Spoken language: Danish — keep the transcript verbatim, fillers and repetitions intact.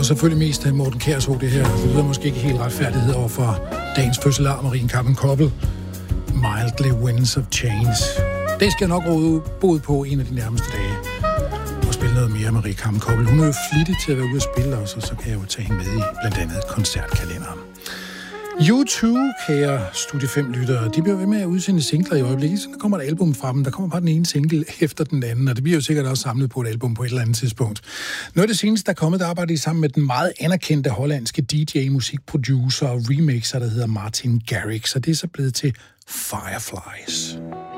Og selvfølgelig mest af Morten Kjærsgaard, det her. Det lyder måske ikke helt retfærdighed over for dagens fødselar, Marie Carmen Koppel. Mildly Winds of Change. Det skal jeg nok råde bod på en af de nærmeste dage. Og spille noget mere Marie Carmen Koppel. Hun er jo flittig til at være ude og spille også, så kan jeg jo tage hende med i blandt andet koncertkalenderen. U to, kære Studie fem-lyttere, de bliver ved med at udsende singler i øjeblikket, så der kommer et album fra dem. Der kommer bare den ene single efter den anden, og det bliver jo sikkert også samlet på et album på et eller andet tidspunkt. Noget af det seneste, der er kommet, der arbejder de sammen med den meget anerkendte hollandske D J, musikproducer og remixer, der hedder Martin Garrix, og det er så blevet til Fireflies.